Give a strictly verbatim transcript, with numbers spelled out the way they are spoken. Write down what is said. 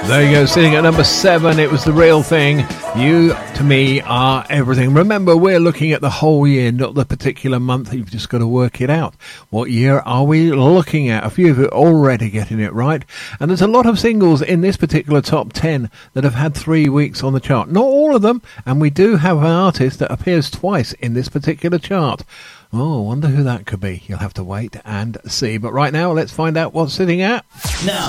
There you go, sitting at number seven, it was The Real Thing. You, to me, are everything. Remember, we're looking at the whole year, not the particular month. You've just got to work it out. What year are we looking at? A few of you are already getting it right. And there's a lot of singles in this particular top ten that have had three weeks on the chart. Not all of them, and we do have an artist that appears twice in this particular chart. Oh, I wonder who that could be. You'll have to wait and see. But right now, let's find out what's sitting at. Now,